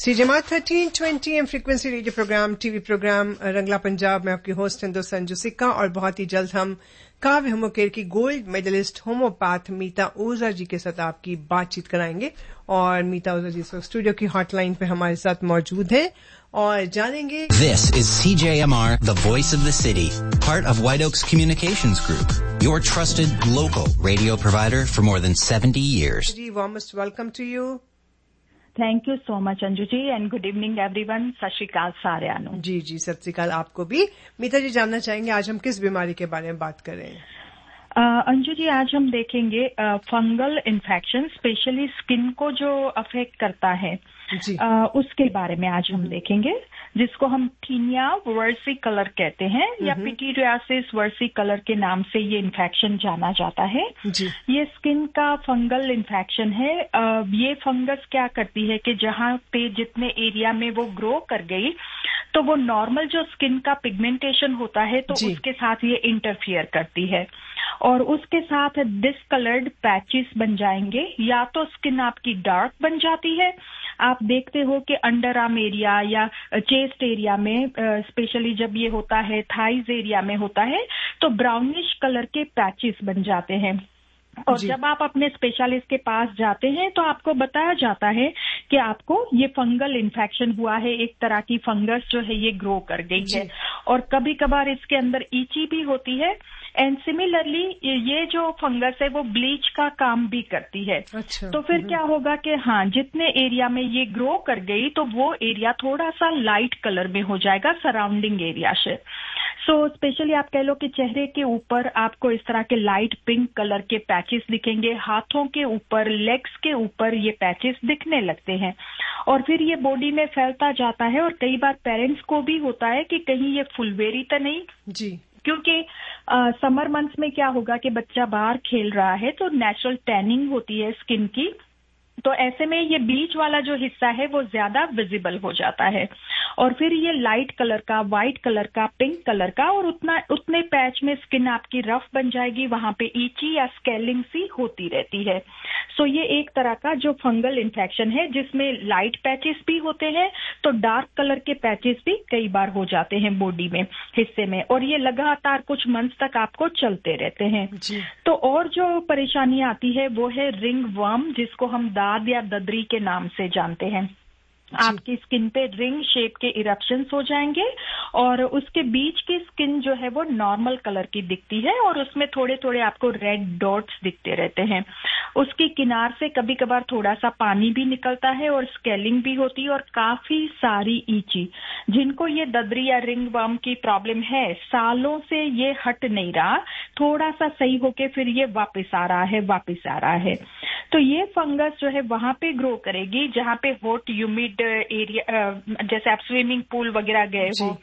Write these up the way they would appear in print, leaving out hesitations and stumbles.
CJMR 1320 M frequency radio programme TV programme Rangla Punjab में आपकी host हैं दोस्त संजू सिक्का और बहुत ही जल्द हम काव्य होमोकेयर की गोल्ड मेडलिस्ट होम्योपैथ मीता ओझा जी के साथ आपकी बातचीत कराएंगे। और मीता ओझा जी स्टूडियो की हॉटलाइन पे हमारे साथ मौजूद हैं और जानेंगे। This is CJMR, the voice of the city, part of White Oaks Communications Group, your trusted local radio provider for more than 70 years. Ji, warmest welcome to you. Thank you so much Anju ji and good evening everyone. सत श्री अकाल साਰਿਆਂ ਨੂੰ। जी जी, सत श्री अकाल आपको भी। मीता जी, जानना चाहेंगे आज हम किस बीमारी के बारे में बात करें? अंजू जी, आज हम देखेंगे फंगल इन्फेक्शन, स्पेशली स्किन को जो अफेक्ट करता है जी। उसके बारे में आज हम देखेंगे, जिसको हम टीनिया वर्सिकलर कहते हैं या पिटीरियासिस वर्सिकलर के नाम से ये इन्फेक्शन जाना जाता है जी। ये स्किन का फंगल इन्फेक्शन है। ये फंगस क्या करती है कि जहाँ पे जितने एरिया में वो ग्रो कर गई तो वो नॉर्मल जो स्किन का पिगमेंटेशन होता है तो उसके साथ ये इंटरफियर करती है और उसके साथ डिसकलर्ड पैचेस बन जाएंगे। या तो स्किन आपकी डार्क बन जाती है, आप देखते हो कि अंडर आर्म एरिया या चेस्ट एरिया में स्पेशली जब ये होता है थाइज एरिया में होता है तो ब्राउनिश कलर के पैचेस बन जाते हैं। और जब आप अपने स्पेशलिस्ट के पास जाते हैं तो आपको बताया जाता है कि आपको ये फंगल इन्फेक्शन हुआ है, एक तरह की फंगस जो है ये ग्रो कर गई है और कभी कभार इसके अंदर ईची भी होती है। एंड सिमिलरली ये जो फंगस है वो ब्लीच का काम भी करती है। अच्छा। तो फिर क्या होगा कि हाँ, जितने एरिया में ये ग्रो कर गई तो वो एरिया थोड़ा सा लाइट कलर में हो जाएगा सराउंडिंग एरिया से। सो स्पेशली आप कह लो कि चेहरे के ऊपर आपको इस तरह के लाइट पिंक कलर के पैचेस दिखेंगे, हाथों के ऊपर, लेग्स के ऊपर ये पैचेस दिखने लगते हैं और फिर ये बॉडी में फैलता जाता है। और कई बार पेरेंट्स को भी होता है कि कहीं ये फुलवेरी तो नहीं जी, क्योंकि समर मंथ्स में क्या होगा कि बच्चा बाहर खेल रहा है तो नेचुरल टैनिंग होती है स्किन की, तो ऐसे में ये बीच वाला जो हिस्सा है वो ज्यादा विजिबल हो जाता है और फिर ये लाइट कलर का, व्हाइट कलर का, पिंक कलर का और उतने पैच में स्किन आपकी रफ बन जाएगी, वहां पे ईची या स्केलिंग सी होती रहती है। सो ये एक तरह का जो फंगल इन्फेक्शन है जिसमें लाइट पैचेस भी होते हैं तो डार्क कलर के पैचेस भी कई बार हो जाते हैं बॉडी में हिस्से में और ये लगातार कुछ मंथ्स तक आपको चलते रहते हैं। तो और जो परेशानी आती है वो है रिंग वर्म, जिसको हम दाद या ददरी के नाम से जानते हैं। आपकी स्किन पे रिंग शेप के इरप्शंस हो जाएंगे और उसके बीच की स्किन जो है वो नॉर्मल कलर की दिखती है और उसमें थोड़े थोड़े आपको रेड डॉट्स दिखते रहते हैं। उसकी किनार से कभी कभार थोड़ा सा पानी भी निकलता है और स्केलिंग भी होती है और काफी सारी ईची। जिनको ये ददरी या रिंग वर्म की प्रॉब्लम है, सालों से ये हट नहीं रहा, थोड़ा सा सही होके फिर ये वापस आ रहा है। तो ये फंगस जो है वहां पे ग्रो करेगी जहां पे हॉट ह्यूमिड एरिया, जैसे आप स्विमिंग पूल वगैरह गए हो,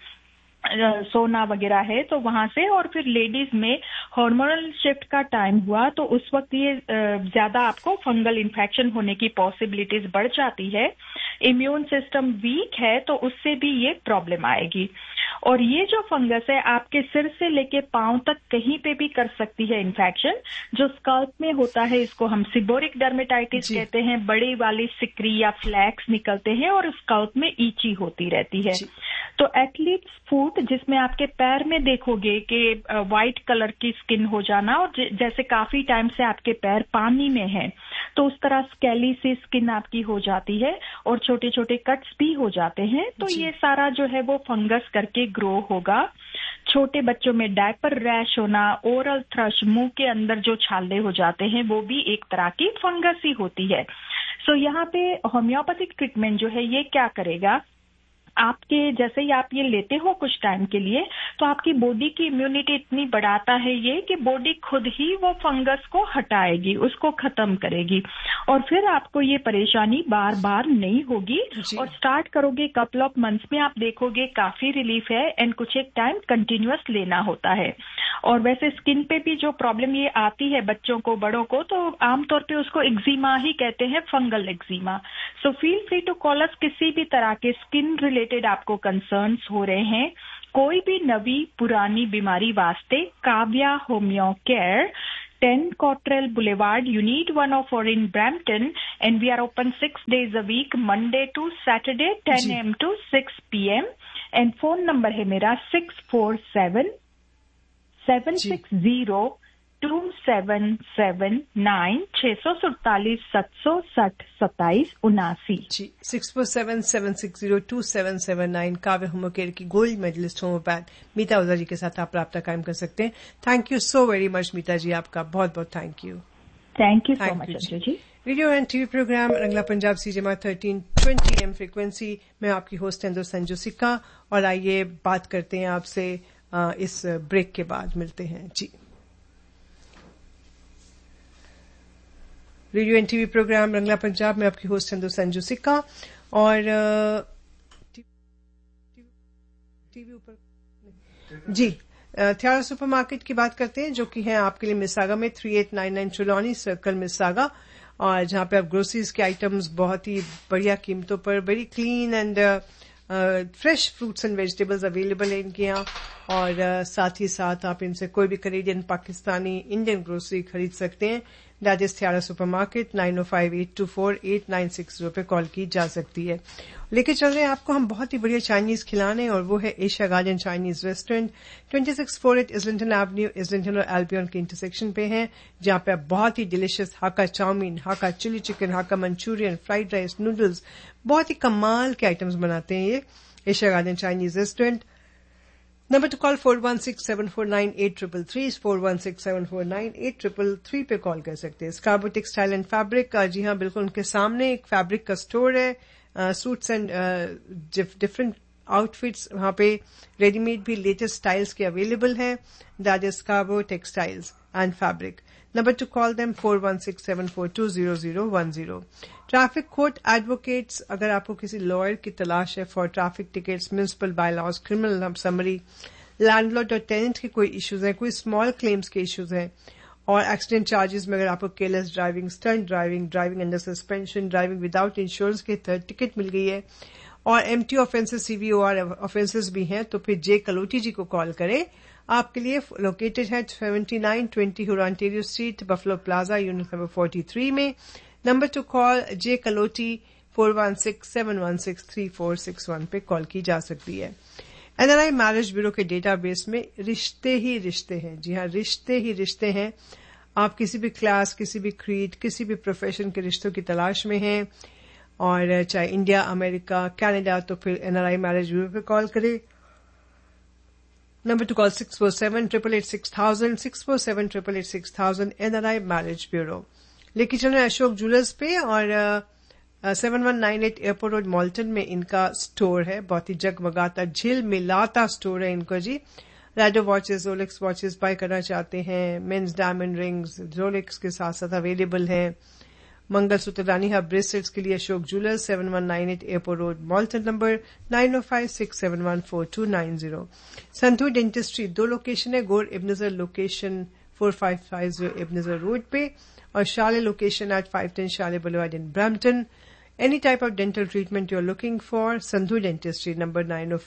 सोना वगैरह है तो वहां से। और फिर लेडीज में हार्मोनल शिफ्ट का टाइम हुआ तो उस वक्त ये ज्यादा आपको फंगल इन्फेक्शन होने की पॉसिबिलिटीज बढ़ जाती है। इम्यून सिस्टम वीक है तो उससे भी ये प्रॉब्लम आएगी। और ये जो फंगस है आपके सिर से लेके पांव तक कहीं पे भी कर सकती है इन्फेक्शन। जो स्कल्प में होता है इसको हम सिबोरिक डर्मेटाइटिस कहते हैं, बड़ी वाली सिकरी या फ्लैक्स निकलते हैं और स्कल्प में ईची होती रहती है। तो एथलीट्स फुट, जिसमें आपके पैर में देखोगे कि व्हाइट कलर की स्किन हो जाना और जैसे काफी टाइम से आपके पैर पानी में है तो उस तरह स्केली सी स्किन आपकी हो जाती है और छोटे छोटे कट्स भी हो जाते हैं। तो ये सारा जो है वो फंगस करके ग्रो होगा। छोटे बच्चों में डायपर रैश होना, ओरल थ्रश, मुंह के अंदर जो छाले हो जाते हैं वो भी एक तरह की फंगस ही होती है। सो यहाँ पे होम्योपैथिक ट्रीटमेंट जो है ये क्या करेगा, आपके जैसे ही आप ये लेते हो कुछ टाइम के लिए तो आपकी बॉडी की इम्यूनिटी इतनी बढ़ाता है ये कि बॉडी खुद ही वो फंगस को हटाएगी, उसको खत्म करेगी और फिर आपको ये परेशानी बार बार नहीं होगी। और स्टार्ट करोगे कपल ऑफ मंथ्स में आप देखोगे काफी रिलीफ है एंड कुछ एक टाइम कंटिन्यूअस लेना होता है। और वैसे स्किन पे भी जो प्रॉब्लम ये आती है बच्चों को, बड़ों को, तो आमतौर पे उसको एक्जिमा ही कहते हैं, fungal eczema. So feel free to call अस किसी भी तरह के स्किन रिलेटेड आपको कंसर्न्स हो रहे हैं, कोई भी नवी पुरानी बीमारी वास्ते Kavya homeo care 10 Cottrell Boulevard, Unit 104 in Brampton, and we are open 6 days a week, Monday to Saturday, 10 a.m. to 6 p.m. And phone number है मेरा 647-760-2779 647-760-2779 जी 647-760-2779 काव्य होमोकेयर की गोल्ड मेडलिस्ट होम्योपैथ मीता ओझा जी के साथ आप राब्ता कायम कर सकते हैं. Thank you so very much मीता जी, आपका बहुत बहुत thank you. Thank you so much Anju ji. Radio and TV programme Rangla Punjab CJMR 1320 AM frequency में आपकी होस्ट हैं संजू सिक्का. और आइए बात करते हैं आपसे इस ब्रेक के बाद मिलते हैं जी. Radio and TV programme Rangla Punjab में आपकी होस्ट हैं संजू सिक्का. और टीवी ऊपर जी थियारा सुपरमार्केट की बात करते हैं, जो कि है आपके लिए मिसागा में 3899 ट्रिलॉनी सर्कल मिसागा, और जहां पे आप ग्रोसरीज के आइटम्स बहुत ही बढ़िया कीमतों पर, very clean and fresh fruits and vegetables available है इनके यहाँ. और साथ ही साथ आप इनसे कोई भी कैनेडियन, पाकिस्तानी, इंडियन ग्रोसरी खरीद सकते हैं. That is थियारा supermarket. 9058248960 पे कॉल की जा सकती है. लेके चल रहे हैं आपको हम बहुत ही बढ़िया चाइनीज खिलाने, और वो है Asia garden Chinese restaurant. 2648 Islington Avenue, Islington और एल्बियन के इंटरसेक्शन पे है, जहां पे आप बहुत ही डिलिशियस हाका चाउमीन, हाका चिली चिकन, हाका मंचूरियन, फ्राइड राइस, नूडल्स, बहुत ही कमाल के आइटम्स बनाते हैं ये Asia garden Chinese restaurant. Number two call 4167498333 4167498333 पे कॉल कर सकते हैं. स्कार्बो टेक्सटाइल एंड फैब्रिक, जी हाँ बिल्कुल उनके सामने एक फैब्रिक का स्टोर है. सूट्स एंड डिफरेंट आउटफिट्स वहां पे रेडीमेड भी लेटेस्ट स्टाइल्स के अवेलेबल हैं. That is स्कार्बो textiles and fabric. Number to call them 4167420010. Traffic court advocates, अगर आपको किसी लॉयर की तलाश है for traffic tickets, municipal bylaws, criminal summary, landlord और टेनेंट के कोई इश्यूज हैं, कोई स्मॉल क्लेम्स के इश्यूज हैं, और एक्सीडेंट चार्जेस में अगर आपको careless driving, stunt driving, driving under suspension, driving without insurance के थर्ड टिकट मिल गई है, और एमटी ऑफेंसेस, CVOR ऑफेंसेस भी हैं, तो फिर जे कलोटी जी को कॉल करें. आपके लिए लोकेटेड है 7920 हुरांटेरियो street, buffalo plaza, unit number 43 में. नंबर टू कॉल जे कलोटी 4167163461 पे कॉल की जा सकती है. NRI मैरिज ब्यूरो के डेटाबेस में रिश्ते ही रिश्ते हैं. जी हाँ, रिश्ते ही रिश्ते हैं. आप किसी भी क्लास, किसी भी क्रीड, किसी भी प्रोफेशन के रिश्तों की तलाश में हैं, और चाहे इंडिया, अमेरिका, कनाडा, तो फिर NRI मैरिज ब्यूरो पे कॉल करें. Number to call 647-888-6000 647-888-6000 NRI marriage bureau. लेके चल रहे हैं अशोक ज्वेलर्स पे, और 7198 एयरपोर्ट रोड मॉल्टन में इनका स्टोर है. बहुत ही जगमगाता, झिल मिलाता स्टोर है इनको जी. Rado watches, Rolex watches bye करना चाहते हैं, मेन्स डायमंड रिंग्स रोलेक्स के साथ साथ अवेलेबल हैं. मंगलसूत्र, रानी हार ब्रेसलेट्स के लिए Ashok jewellers, 7198 airport road मॉल्टन, number 9056714290. Sandhu dentistry, 2 location है, गोर इब्नजर लोकेशन 4550 इब्नजर रोड पे, और शाले location eight 510 Saleh boulevard in Brampton. Any type of dental treatment you are looking for, Sandhu dentistry, number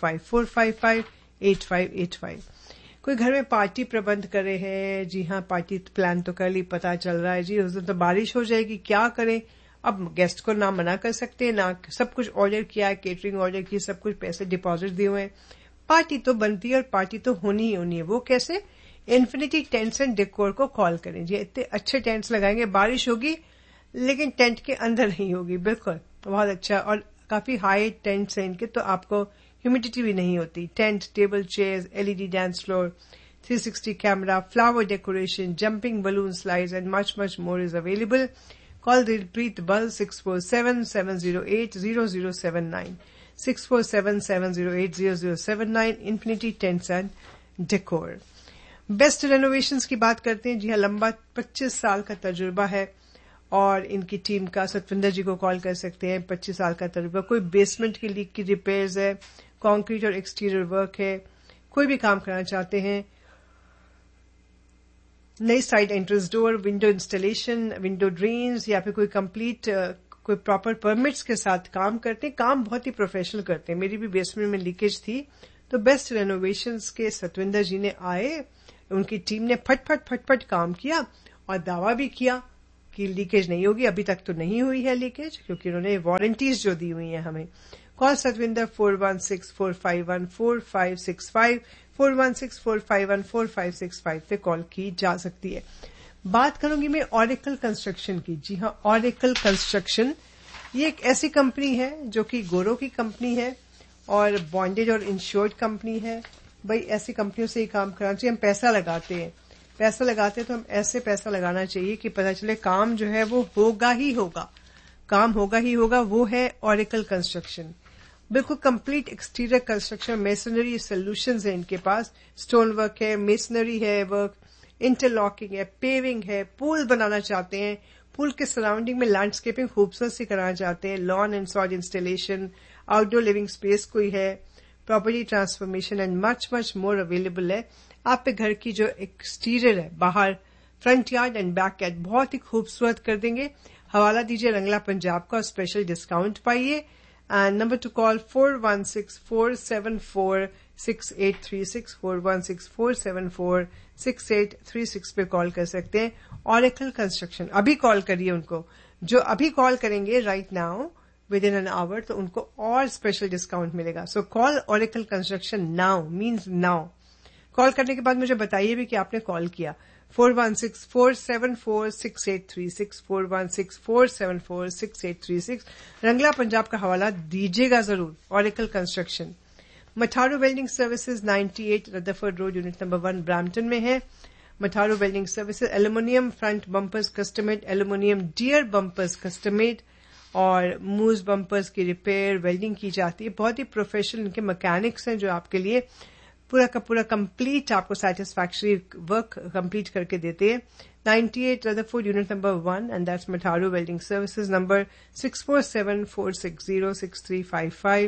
9054558585. कोई घर में पार्टी प्रबंध करे हैं, जी हाँ पार्टी प्लान तो कर ली, पता चल रहा है जी उस दिन तो बारिश हो जाएगी, क्या करें. अब गेस्ट को ना मना कर सकते हैं, ना सब कुछ ऑर्डर किया है, केटरिंग ऑर्डर की, सब कुछ पैसे डिपॉजिट दिए हुए हैं. पार्टी तो बनती है और पार्टी तो होनी ही होनी है. वो कैसे? इन्फिनिटी टेंट्स एंड डेकोर को कॉल करें जी. इतने अच्छे टेंट्स लगाएंगे, बारिश होगी लेकिन टेंट के अंदर नहीं होगी. बिल्कुल बहुत अच्छा, और काफी हाई टेंट्स हैं इनके, तो आपको ह्यूमिडिटी भी नहीं होती. Tent, table, chairs, LED dance floor, 360 camera, flower decoration, jumping balloon slides and much much more is available. Call Dilpreet बल 647-708-0079 647-708-0079. Infinity tents and decor. Best renovations की बात करते हैं. जी हाँ, लंबा 25 साल का तजुर्बा है, और इनकी टीम का सतविंदर जी को कॉल कर सकते हैं. 25 साल का तजुर्बा. कोई बेसमेंट की लीक की रिपेयर्स है, कंक्रीट और एक्सटीरियर वर्क है, कोई भी काम करना चाहते हैं, नई side entrance door, window installation, window drains, या फिर कोई कंप्लीट कोई प्रॉपर परमिट्स के साथ काम करते हैं. काम बहुत ही प्रोफेशनल करते हैं. मेरी भी बेसमेंट में लीकेज थी, तो बेस्ट रेनोवेशंस के सतविंदर जी ने आए, उनकी टीम ने फटफट काम किया, और दावा भी किया कि लीकेज नहीं होगी। अभी तक तो नहीं हुई है लीकेज, क्योंकि उन्होंने वारंटीज जो दी हुई हैं हमें। कॉल सतविंदर 4164514565 4164514565 पे कॉल की जा सकती है। बात करूंगी मैं ऑरेकल कंस्ट्रक्शन की। जी हाँ, ऑरेकल कंस्ट्रक्शन ये एक ऐसी कंपनी है जो कि गोरो की कंपनी है और बॉन्डेड और इंश्योर्ड कंपनी है। भाई ऐसी कंपनियों से ही काम कराना चाहिए। हम पैसा लगाते हैं तो हम ऐसे पैसा लगाना चाहिए कि पता चले काम जो है वो होगा ही होगा, काम होगा ही होगा। वो है ऑरेकल कंस्ट्रक्शन। बिल्कुल complete exterior construction, masonry solutions है इनके पास। स्टोन वर्क है, मेसनरी है वर्क, इंटरलॉकिंग है, पेविंग है। पूल बनाना चाहते हैं, पूल के सराउंडिंग में लैंडस्केपिंग खूबसूरत सी कराना चाहते हैं। Lawn and soil installation, outdoor living space कोई है, property transformation and much much more available है। आप पे घर की जो एक्सटीरियर है, बाहर front yard and back yard बहुत ही खूबसूरत कर देंगे। हवाला दीजिए रंगला पंजाब का, स्पेशल डिस्काउंट पाइए। एंड नंबर टू कॉल 4164746836 4164746836 पे कॉल कर सकते हैं। ऑरेकल कंस्ट्रक्शन अभी कॉल करिए उनको। जो अभी कॉल करेंगे right now with in an hour, तो उनको और स्पेशल डिस्काउंट मिलेगा। सो call oracle construction now, means now. Call करने के बाद मुझे बताइए भी कि आपने कॉल किया। 4164746836 4164746836 रंगला पंजाब का हवाला दीजिएगा जरूर। Oracle construction Matharu welding services 98 Rutherford road, unit number 1 Brampton में है। Matharu welding services aluminium front bumpers custom made, aluminium dear bumpers custom made और मूज बम्पर्स की रिपेयर वेल्डिंग की जाती है। बहुत ही प्रोफेशनल इनके मैकेनिक्स हैं जो आपके लिए पूरा का पूरा कंप्लीट आपको सेटिस्फैक्टरी वर्क कंप्लीट करके देते हैं। 98 Rutherford unit number 1 and that's Matharu welding services. Number 6474606355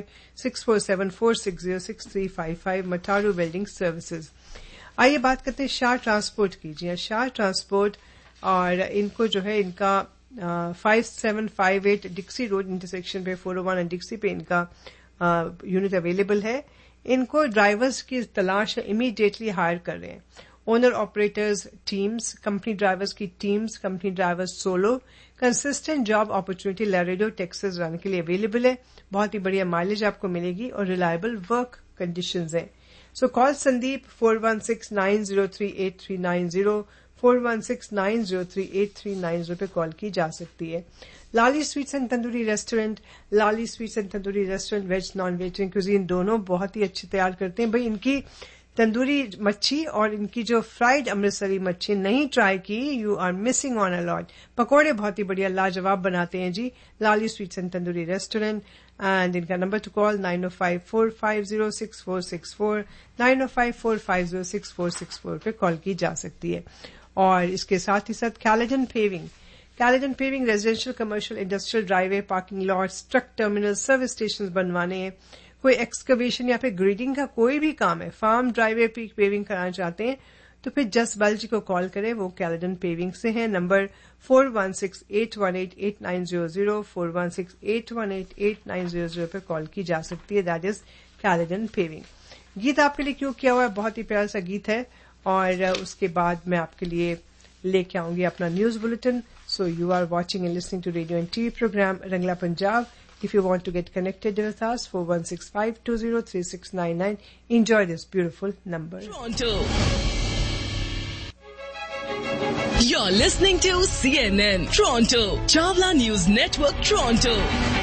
6474606355 Matharu welding services. आइए बात करते हैं शाह ट्रांसपोर्ट की। जी हाँ, शाह ट्रांसपोर्ट और इनको जो है इनका 5758 डिक्सी रोड इंटरसेक्शन पे 401 एंड डिक्सी पे इनका यूनिट अवेलेबल है। इनको ड्राइवर्स की तलाश है, इमीडिएटली हायर कर रहे हैं। Owner operators teams, company drivers की teams, company drivers solo, consistent job opportunity लैरेडो Texas रहने के लिए अवेलेबल है। बहुत ही बढ़िया माइलेज आपको मिलेगी और रिलायबल वर्क कंडीशंस है। सो कॉल संदीप 4169038390 4169038390 पे कॉल की जा सकती है। लाली sweets and tandoori restaurant, Lali sweets and tandoori restaurant veg non vegetarian cuisine दोनों बहुत ही अच्छी तैयार करते हैं। भाई इनकी तंदूरी मच्छी और इनकी जो फ्राइड अमृतसरी मच्छी नहीं ट्राई की, you are missing on a lot. पकौड़े बहुत ही बढ़िया लाजवाब बनाते हैं जी। लाली sweets and tandoori restaurant and इनका नंबर टू कॉल 9054506464 9054506464 पे कॉल की जा सकती है। और इसके साथ ही साथ Caledon paving, Caledon paving residential commercial industrial driveway parking lots truck terminal service station बनवाने हैं, कोई एक्सकवेशन या फिर ग्रीडिंग का कोई भी काम है, फार्म ड्राइवे पे पेविंग कराना चाहते हैं तो फिर जसबल जी को कॉल करें। वो कैलेडन पेविंग से है। नंबर 4168188900 4168188900 पे कॉल की जा सकती है। That is Caledon paving. गीत आपके लिए क्यों किया हुआ है, बहुत ही प्यारा सा गीत है। और उसके बाद मैं आपके लिए लेके आऊंगी अपना news bulletin. So you are watching and listening to radio and TV programme Rangla Punjab. If you want to get connected with us, 4165203699. Enjoy this beautiful number. Toronto. You're listening to CNN Toronto, Chawla News Network Toronto.